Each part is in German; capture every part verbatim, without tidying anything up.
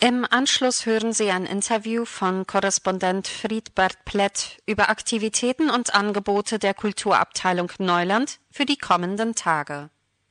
Im Anschluss hören Sie ein Interview von Korrespondent Friedbert Plett über Aktivitäten und Angebote der Kulturabteilung Neuland für die kommenden Tage.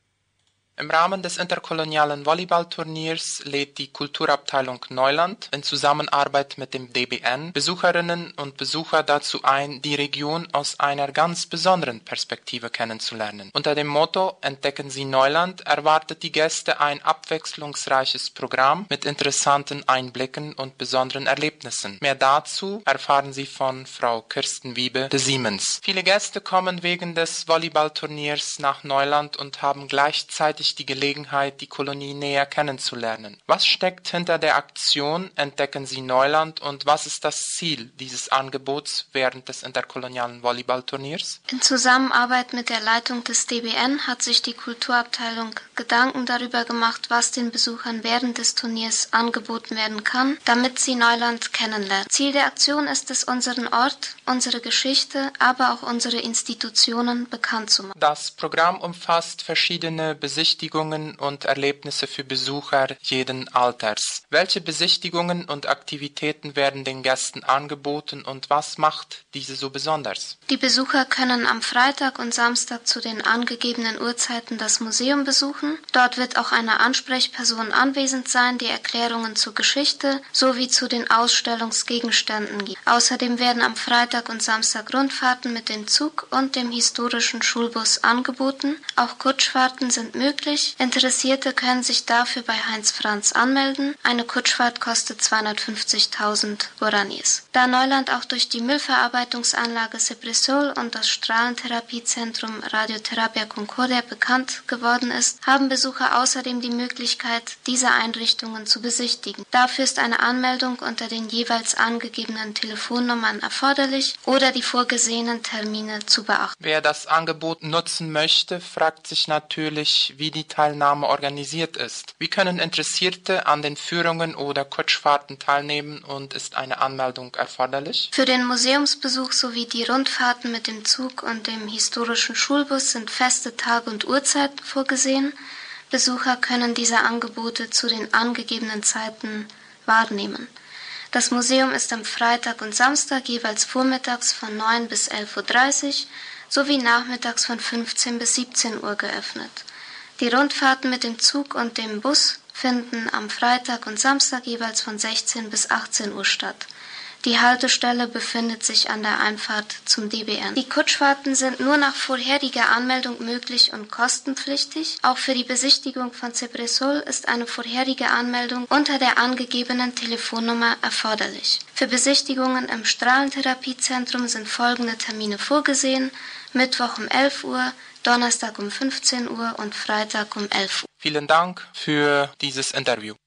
Im Rahmen des interkolonialen Volleyballturniers lädt die Kulturabteilung Neuland in Zusammenarbeit mit dem D B N Besucherinnen und Besucher dazu ein, die Region aus einer ganz besonderen Perspektive kennenzulernen. Unter dem Motto Entdecken Sie Neuland erwartet die Gäste ein abwechslungsreiches Programm mit interessanten Einblicken und besonderen Erlebnissen. Mehr dazu erfahren Sie von Frau Kirsten Wiebe de Siemens. Viele Gäste kommen wegen des Volleyballturniers nach Neuland und haben gleichzeitig die Gelegenheit, die Kolonie näher kennenzulernen. Was steckt hinter der Aktion Entdecken Sie Neuland und was ist das Ziel dieses Angebots während des interkolonialen Volleyballturniers? In Zusammenarbeit mit der Leitung des D B N hat sich die Kulturabteilung Gedanken darüber gemacht, was den Besuchern während des Turniers angeboten werden kann, damit sie Neuland kennenlernen. Ziel der Aktion ist es, unseren Ort, unsere Geschichte, aber auch unsere Institutionen bekannt zu machen. Das Programm umfasst verschiedene Besichtigungen und Erlebnisse für Besucher jeden Alters. Welche Besichtigungen und Aktivitäten werden den Gästen angeboten und was macht diese so besonders? Die Besucher können am Freitag und Samstag zu den angegebenen Uhrzeiten das Museum besuchen. Dort wird auch eine Ansprechperson anwesend sein, die Erklärungen zur Geschichte sowie zu den Ausstellungsgegenständen gibt. Außerdem werden am Freitag und Samstag Rundfahrten mit dem Zug und dem historischen Schulbus angeboten. Auch Kutschfahrten sind möglich. Interessierte können sich dafür bei Heinz Franz anmelden. Eine Kutschfahrt kostet zweihundertfünfzigtausend Guaranis. Da Neuland auch durch die Müllverarbeitungsanlage Cepresol und das Strahlentherapiezentrum Radioterapia Concordia bekannt geworden ist, haben Besucher außerdem die Möglichkeit, diese Einrichtungen zu besichtigen. Dafür ist eine Anmeldung unter den jeweils angegebenen Telefonnummern erforderlich oder die vorgesehenen Termine zu beachten. Wer das Angebot nutzen möchte, fragt sich natürlich, wie die Teilnahme organisiert ist. Wie können Interessierte an den Führungen oder Kutschfahrten teilnehmen und ist eine Anmeldung erforderlich? Für den Museumsbesuch sowie die Rundfahrten mit dem Zug und dem historischen Schulbus sind feste Tage und Uhrzeiten vorgesehen. Besucher können diese Angebote zu den angegebenen Zeiten wahrnehmen. Das Museum ist am Freitag und Samstag jeweils vormittags von neun bis elf Uhr dreißig sowie nachmittags von fünfzehn bis siebzehn Uhr geöffnet. Die Rundfahrten mit dem Zug und dem Bus finden am Freitag und Samstag jeweils von sechzehn bis achtzehn Uhr statt. Die Haltestelle befindet sich an der Einfahrt zum D B N. Die Kutschfahrten sind nur nach vorheriger Anmeldung möglich und kostenpflichtig. Auch für die Besichtigung von Cepresol ist eine vorherige Anmeldung unter der angegebenen Telefonnummer erforderlich. Für Besichtigungen im Strahlentherapiezentrum sind folgende Termine vorgesehen: Mittwoch um elf Uhr, Donnerstag um fünfzehn Uhr und Freitag um elf Uhr. Vielen Dank für dieses Interview.